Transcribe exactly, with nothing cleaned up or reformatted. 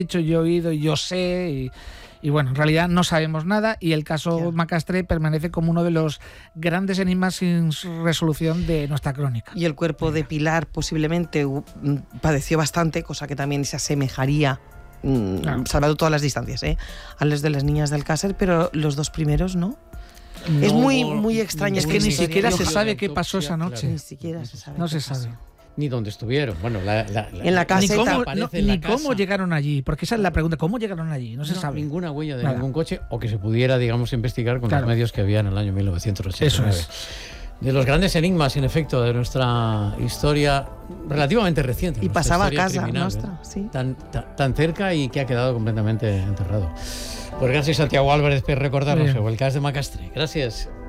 dicho, yo he oído, yo sé, y, y bueno, en realidad no sabemos nada, y el caso yeah. Macastre permanece como uno de los grandes enigmas sin resolución de nuestra crónica. Y el cuerpo Venga. de Pilar posiblemente uh, padeció bastante, cosa que también se asemejaría, mm, claro. salvando todas las distancias, ¿eh? a los de las niñas del Cácer, pero los dos primeros no. No, es muy, muy extraño. Es que ni siquiera se sabe qué pasó esa noche. Claro. Ni siquiera se sabe. No se sabe. Ni dónde estuvieron. Bueno, la, la, la, en la caseta. Ni, cómo, no, en la ni casa. cómo llegaron allí, porque esa es la pregunta. ¿Cómo llegaron allí? No se no, sabe. Ninguna huella de Nada. ningún coche, o que se pudiera, digamos, investigar con claro. los medios que había en el año mil novecientos ochenta y nueve. Eso es. De los grandes enigmas, en efecto, de nuestra historia relativamente reciente. Y pasaba a casa criminal, nuestra, ¿eh? sí. Tan, tan, tan cerca y que ha quedado completamente enterrado. Pues gracias, Santiago Álvarez, por recordarnos el caso de Macastre. Gracias.